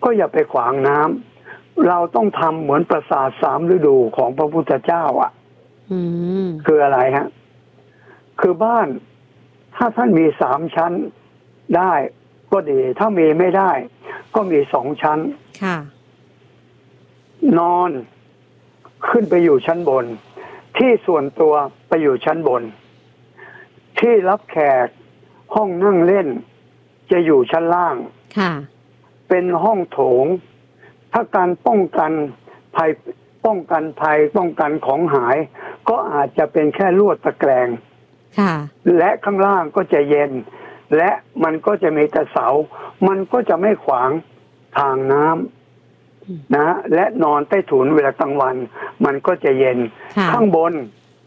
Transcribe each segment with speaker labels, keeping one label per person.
Speaker 1: ก็อย่าไปขวางน้ำเราต้องทำเหมือนปราสาท3 ฤดูของพระพุทธเจ้าคืออะไรฮะคือบ้านถ้าท่านมี3 ชั้นได้ก็ดีถ้ามีไม่ได้ก็มี2 ชั้น
Speaker 2: ค่ะ
Speaker 1: นอนขึ้นไปอยู่ชั้นบนที่ส่วนตัวไปอยู่ชั้นบนที่รับแขกห้องนั่งเล่นจะอยู่ชั้นล่าง
Speaker 2: ค่ะ
Speaker 1: เป็นห้องโถงถ้าการป้องกันภัยป้องกันของหายก็อาจจะเป็นแค่ลวดตะแกรง
Speaker 2: ค่ะ
Speaker 1: และข้างล่างก็จะเย็นและมันก็จะมีแต่เสามันก็จะไม่ขวางทางน้ำนะและนอนใต้ถุนเวลากลางวันมันก็จะเย็นข้างบน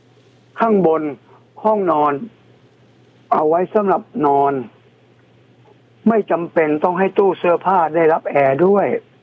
Speaker 1: ห้องนอนเอาไว้สำหรับนอนไม่จำเป็นต้องให้ตู้เสื้อผ้าได้รับแอร์ด้วย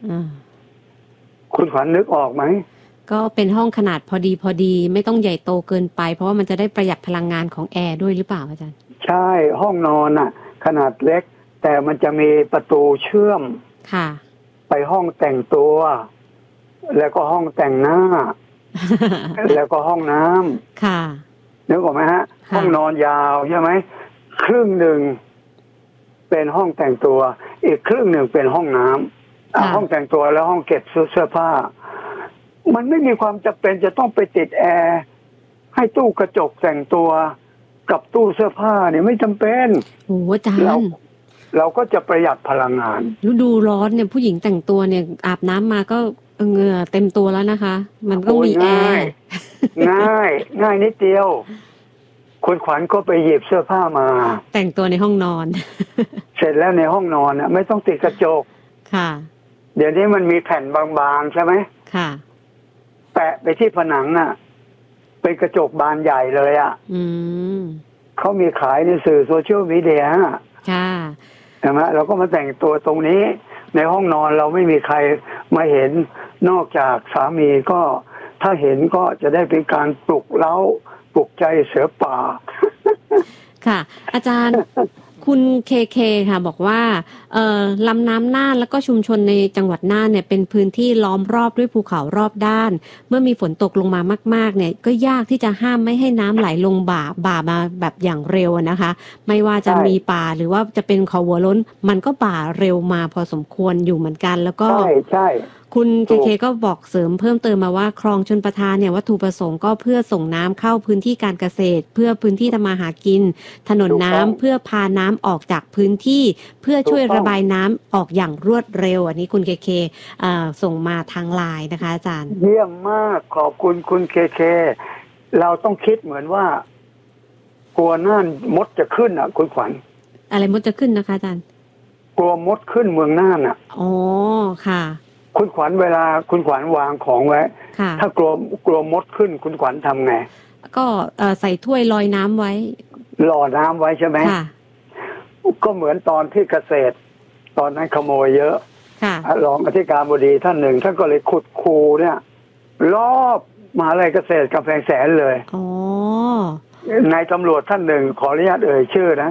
Speaker 1: คุณขวัญนึกออกไหม
Speaker 2: ก็เป็นห้องขนาดพอดีไม่ต้องใหญ่โตเกินไปเพราะว่ามันจะได้ประหยัดพลังงานของแอร์ด้วยหรือเปล่าอาจารย์
Speaker 1: ใช่ห้องนอนน่ะขนาดเล็กแต่มันจะมีประตูเชื่อม
Speaker 2: ค่ะ
Speaker 1: ไปห้องแต่งตัวแล้วก็ห้องแต่งหน้า แล้วก็ห้องน้
Speaker 2: ำค่ะ
Speaker 1: นึกออกไหมฮะห้องนอนยาวใช่ไหมครึ่งหนึ่งเป็นห้องแต่งตัวอีกครึ่งหนึ่งเป็นห้องน้ำห้องแต่งตัวแล้วห้องเก็บเสื้อผ้ามันไม่มีความจำเป็นจะต้องไปติดแอร์ให้ตู้กระจกแต่งตัวกับตู้เสื้อผ้าเนี่ยไม่จำเป็น
Speaker 2: โอ้อาจารย์
Speaker 1: เราก็จะประหยัดพลังงาน
Speaker 2: ฤดูร้อนเนี่ยผู้หญิงแต่งตัวเนี่ยอาบน้ำมาก็เหงื่อเต็มตัวแล้วนะคะมันก็มีแอร์
Speaker 1: ง่ายนิดเดียวคุณขวัญก็ไปหยิบเสื้อผ้ามา
Speaker 2: แต่งตัวในห้องนอน
Speaker 1: เสร็จแล้วในห้องนอนน่ะไม่ต้องติดกระจก
Speaker 2: ค่ะ
Speaker 1: เดี๋ยวนี้มันมีแผ่นบางๆใช่ไหม
Speaker 2: ค่ะ
Speaker 1: แปะไปที่ผนังอ่ะเป็นกระจกบานใหญ่เลยอ่ะเขามีขายในสื่อโซเชียลมีเดีย
Speaker 2: ค่ะ
Speaker 1: ใช่ไหมเราก็มาแต่งตัวตรงนี้ในห้องนอนเราไม่มีใครมาเห็นนอกจากสามีก็ถ้าเห็นก็จะได้เป็นการปลุกเร้าปลุกใจเสือป่า
Speaker 2: ค่ะอาจารย์คุณเคค่ะบอกว่าลำน้ำน่านแล้วก็ชุมชนในจังหวัดน่านเนี่ยเป็นพื้นที่ล้อมรอบด้วยภูเขารอบด้านเมื่อมีฝนตกลงมามากๆเนี่ยก็ยากที่จะห้ามไม่ให้น้ำไหลลงบ่ามาแบบอย่างเร็วนะคะไม่ว่าจะมีป่าหรือว่าจะเป็นเขาหัวล้นมันก็บ่าเร็วมาพอสมควรอยู่เหมือนกันแล้วก็
Speaker 1: ใช่
Speaker 2: คุณเคก็บอกเสริมเพิ่มเติมมาว่าคลองชลประทานเนี่ยวัตถุประสงค์ก็เพื่อส่งน้ำเข้าพื้นที่การเกษตรเพื่อพื้นที่ทำมาหากินถนนน้ำเพื่อพาน้ำออกจากพื้นที่เพื่อช่วยระบายน้ำออกอย่างรวดเร็วอันนี้คุณเคส่งมาทางไลน์นะคะอาจารย์
Speaker 1: เยี่ยมมากขอบคุณคุณเคเราต้องคิดเหมือนว่ากลัวน่านมดจะขึ้นอ่ะคุณขวัญ
Speaker 2: อะไรมดจะขึ้นนะคะอาจารย์
Speaker 1: กลัวมดขึ้นเมืองน่านอ่ะ
Speaker 2: อ๋อค่ะ
Speaker 1: คุณขวัญเวลาคุณขวัญวางของไว้ถ้ากลัวมดขึ้นคุณขวัญทำไง
Speaker 2: ก็ใส่ถ้วยลอยน้ำไว้
Speaker 1: รอน้ำไว้ใช่ไหม
Speaker 2: ค่ะ
Speaker 1: ก็เหมือนตอนที่เกษตรตอนนั้นขโมยเยอะ
Speaker 2: ค่ะ
Speaker 1: รองอธิการบดีท่านหนึ่งท่านก็เลยขุดคูเนี่ยรอบมหาวิทยาลัยเกษตรกำแพงแสนเลย
Speaker 2: อ๋อ
Speaker 1: นายตำรวจท่านหนึ่งขออนุญาตเอ่ยชื่อนะ